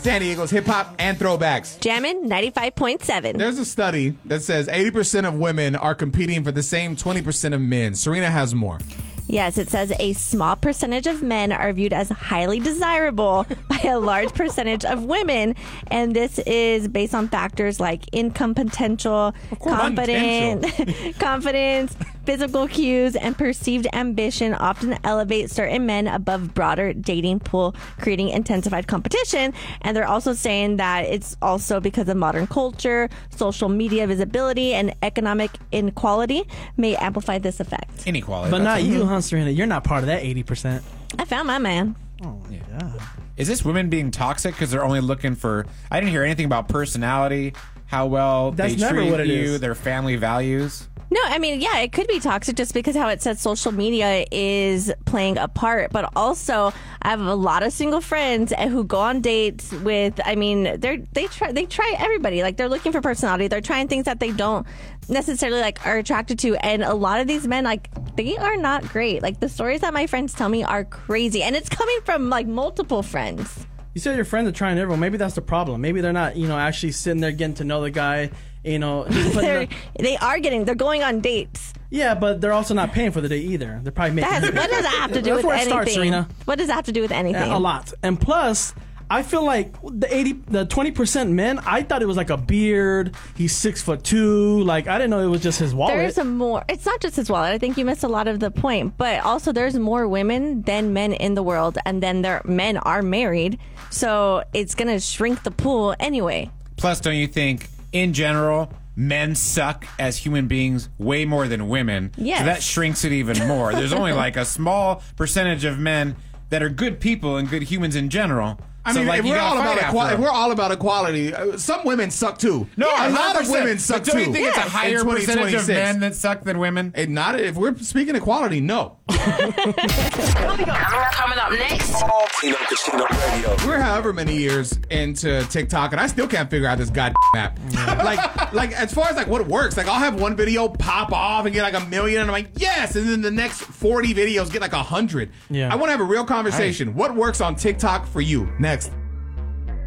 San Diego's hip hop and throwbacks. Jammin' 95.7. There's a study that says 80% of women are competing for the same 20% of men. Serena has more. Yes, it says a small percentage of men are viewed as highly desirable by a large percentage of women. And this is based on factors like income potential, confidence, physical cues, and perceived ambition often elevate certain men above broader dating pool, creating intensified competition. And they're also saying that it's also because of modern culture, social media visibility, and economic inequality may amplify this effect. Inequality. But not you, huh, Serena? You're not part of that 80%. I found my man. Oh, my God. Is this women being toxic because they're only looking for... I didn't hear anything about personality, how well That's they never treat what it you, is. their family values. No, I mean, yeah, it could be toxic just because how it says social media is playing a part. But also, I have a lot of single friends who go on dates with, I mean, they try everybody. Like, they're looking for personality. They're trying things that they don't necessarily, like, are attracted to. And a lot of these men, like, they are not great. Like, the stories that my friends tell me are crazy. And it's coming from, like, multiple friends. You said your friends are trying everyone. Maybe that's the problem. Maybe they're not, actually sitting there getting to know the guy, They're going on dates. Yeah, but they're also not paying for the date either. They're probably making... What does that have to do with That's where it anything? starts, Serena. What does that have to do with anything? A lot. And plus, I feel like the 20% men, I thought it was like a beard. He's 6'2". Like, I didn't know it was just his wallet. There's more. It's not just his wallet. I think you missed a lot of the point. But also, there's more women than men in the world, and then their men are married. So it's going to shrink the pool anyway. Plus, don't you think, in general, men suck as human beings way more than women? Yes. So that shrinks it even more. There's only like a small percentage of men that are good people and good humans in general. I mean, like, if we're all about equality, some women suck too. No, a lot of 100%. women suck But too. don't you think it's a higher percentage of men that suck than women? And not if we're speaking equality, no. Coming up next. Tino Casino Radio. We're however many years into TikTok, and I still can't figure out this goddamn app. like as far as like what works, like I'll have one video pop off and get like 1 million, and I'm like, yes, and then the next 40 videos get like 100. Yeah. I want to have a real conversation. What works on TikTok for you? Next.